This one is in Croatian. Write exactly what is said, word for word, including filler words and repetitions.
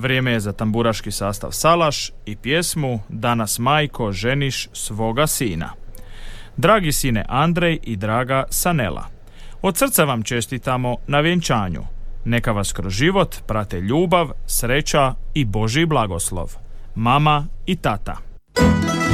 Vrijeme je za tamburaški sastav Salaš i pjesmu Danas majko ženiš svoga sina. Dragi sine Andrej i draga Sanela, od srca vam čestitamo na vjenčanju. Neka vas kroz život prate ljubav, sreća i Božji blagoslov. Mama i tata.